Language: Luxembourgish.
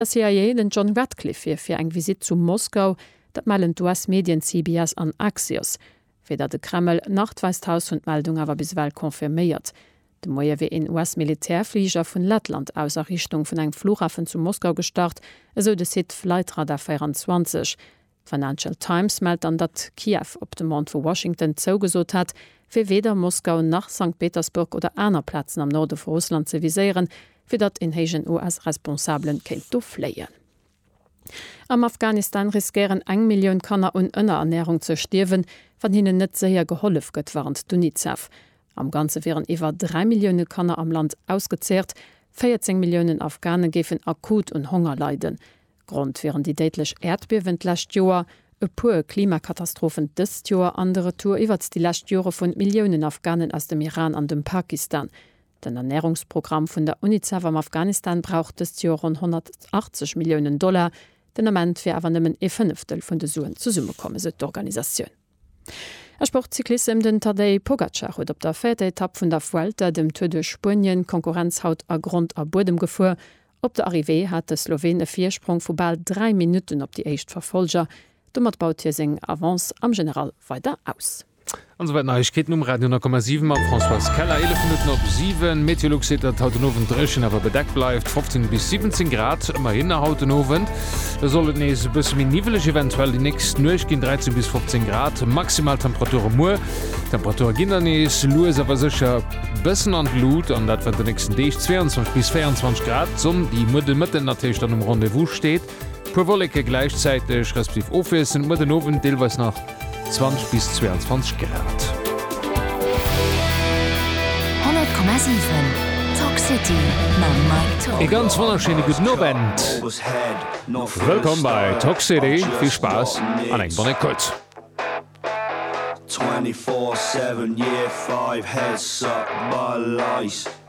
Das CIA den John Radcliffe fir eng Visit zu Moskau, dat malen US-Medien CBS an Axios. Weder de Kreml Nachtweishaus und Meldung awer biswel konfirméiert. De Moier wie en US-Militärflieger vun Lettland aus der Richtung vun eng Flughafen zu Moskau gestart, eso de Sit Flightradar 24. Financial Times meldt an, dat Kiew op dem Mond vu Washington zougesot hat, fir weder Moskau nach St. Petersburg oder aner Plätzen am Norde vu Russland ze visieren, fir dat in hegen US-Responsablen kenint do fléien. Am Afghanistan riskieren 1 Million Kanner un Ënnerernährung ze stirwen, van hinnen net séier gehollef gëtt warend d'UNICEF. Am Ganze wären iwwer 3 Millioune Kanner am Land ausgezehrt, 14 Millionen Afghanen gefen akut und Hunger leiden. Grund wären die deitlech Erdbewen lächt Joer, e puer Klimakatastrophen dës Joer andere Tour iwwers die lächt Jore vun Millionen Afghanen aus dem Iran an dem Pakistan. Den Ernährungsprogramm vun der UNICEF am Afghanistan braucht es Joer rund $180 Millionen. Den Amment fir awer nëmmen e 5 vun de Suen zu Summe komme se d'Organisaioun. Sportcyklisten den Tadej Pogacar huet op der 4. Etappe vun der Vuelta dem Tour de Spanien Konkurrenzhaut a Grund a Bodem gefuer. Op der Arrivé hat de Slowene Viersprung vu bald 3 Minuten op die Eicht Verfolger. Dommer baut hier seg Avance am General weiter aus. Ansoweit Neuigkeiten um Radio 9,7 am François Keller 11:07 Meteorolog sieht, dass heute Abend dreschen, aber bedeckt bleibt 15 bis 17 Grad immerhin heute Abend. Da soll es ein bisschen nivelig eventuell die nächsten Nacht gehen 13 bis 15 Grad Maximaltemperatur am Temperatur gehen dann ist Louis aber sicher ein bisschen an Blut und das wird der nächsten Tag 22 bis 24 Grad Sonne die Mitte natürlich dann im Rendezvous steht. Pro Wolke gleichzeitig respektive Office und mit den Abend teilweise nach 20 bis 22 Grad. 100,7 Talk City mit Mike Talk. Ein ganz wunderschönen guten Abend. Willkommen bei Talk City. Viel Spaß an einem Bonnet Kurz. 24/7, year 5, head sucked by lice.